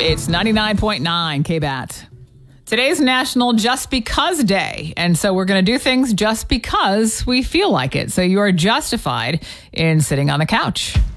It's 99.9 KBAT. Today's National Just Because Day, and so we're going to do things just because we feel like it. So you are justified in sitting on the couch.